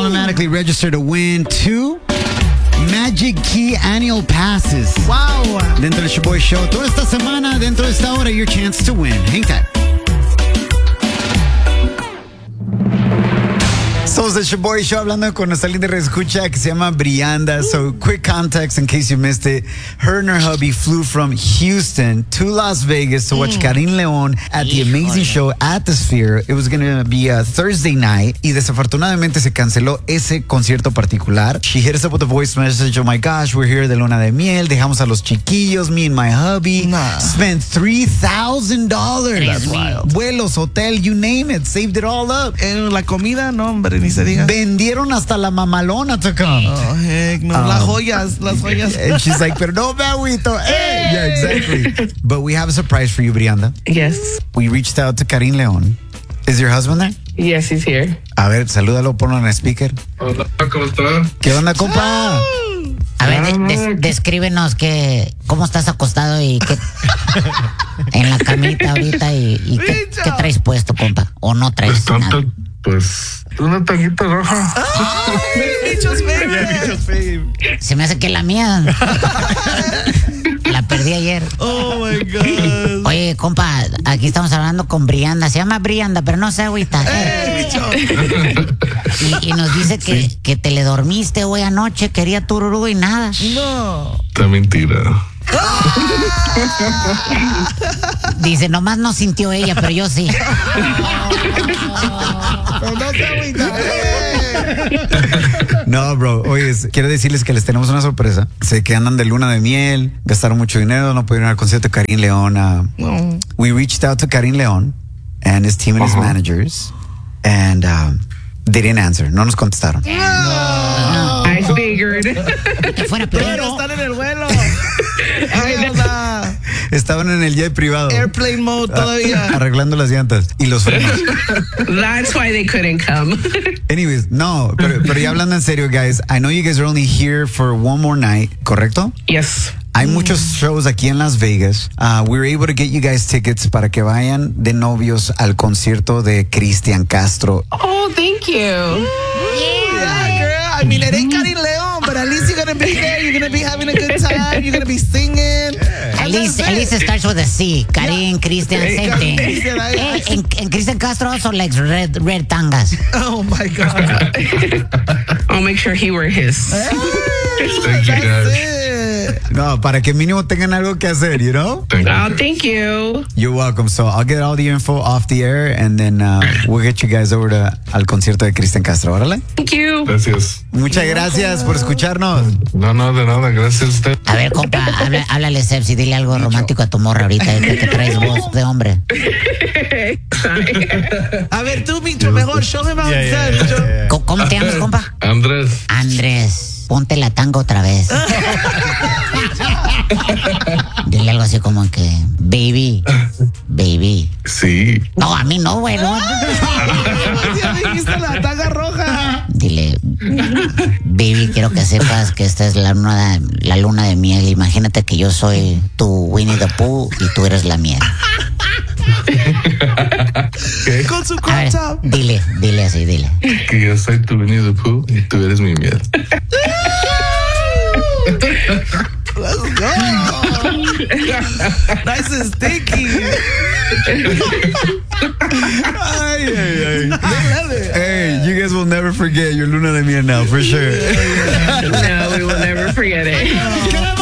automatically register to win 2 Magic Key Annual Passes. Wow. Dentro del Shoboy Show. Toda esta semana, dentro de esta hora, your chance to win. Hang tight. Somos el Shoboy Show hablando con nuestra linda reescucha que se llama Brianda. So, quick context in case you missed it. Her and her hubby flew from Houston to Las Vegas to watch Karin León at the amazing show at the Sphere. It was going to be a Thursday night y desafortunadamente se canceló ese concierto particular. She hit us up with a voice message. Oh my gosh, we're here de luna de miel. Dejamos a los chiquillos, me and my hubby. Spent $3,000. That's wild. Vuelos, hotel, you name it. Saved it all up. La comida, no, hombre, ni se diga. Vendieron hasta la mamalona to come. Oh, heck no. Las joyas. And she's like, pero no me agüito. Hey. Yeah, exactly. But we have a surprise for you, Brianda. Yes. We reached out to Karin León. Is your husband there? Yes, he's here. A ver, salúdalo, ponlo en el speaker. Hola, ¿cómo estás? ¿Qué onda, compa? A ver, descríbenos cómo estás acostado y qué en la camita ahorita y qué traes puesto, compa. O no traes nada. Pues una tanguita roja. Bichos baby. Se me hace que la mía. La perdí ayer. Oh my God. Oye, compa, aquí estamos hablando con Brianda. Se llama Brianda, pero no se agüita. Y nos dice que te le dormiste hoy anoche, quería tururú y nada. No. Está mentira. Dice, nomás no sintió ella, pero yo sí. No se agüita. No, bro. Oye, quiero decirles que les tenemos una sorpresa. Sé que andan de luna de miel, gastaron mucho dinero, no pudieron ir al concierto de Karin León. No. We reached out to Karin León and his team and his managers, and they didn't answer. No nos contestaron. I figured. Que fuera Pero primero. están en el vuelo. Ay, o sea, Estaban en el jet privado. airplane mode todavía. Arreglando las llantas y los frenos. That's why they couldn't come. Anyways, no, pero ya hablando en serio, guys, I know you guys are only here for one more night, ¿correcto? Yes. Hay muchos shows aquí en Las Vegas. We were able to get you guys tickets para que vayan de novios al concierto de Cristian Castro. Oh, thank you. Yeah, girl. I mean, it ain't Karin León, but at least you're gonna be there. You're gonna be having a good time. You're gonna be singing. At least starts with a C. Karin, Christian, same thing. Christian, And Christian Castro also likes red tangas. Oh my God. I'll make sure he wear his. Thank you, That's guys. it. No, para que mínimo tengan algo que hacer, you know? Thank you. Oh, thank you. You're welcome. So I'll get all the info off the air and then we'll get you guys over al concierto de Cristian Castro. Órale. Thank you. Gracias. Muchas gracias por escucharnos. No, de nada, gracias a usted. A ver, compa, háblale, Sepsi, dile algo romántico a tu morra ahorita, que traes voz de hombre. A ver, tú, Micho, mejor. Show him out. Yeah. ¿Cómo te llamas, compa? Andrés. Andrés, ponte la tanga otra vez. Dile algo así como que, baby. Sí. No, a mí no, güey, no. Ya dijiste la tanga roja. Dile, baby, quiero que sepas que esta es la luna de miel. Imagínate que yo soy tu Winnie the Pooh y tú eres la miel. ¿Qué? Con su A ver, crop top. dile así, dile. Que yo soy tu Winnie the Pooh y tú eres mi miel. Let's go. Nice and sticky. Ay. Hey, you guys will never forget your luna de miel now, for sure. No, we will never forget it.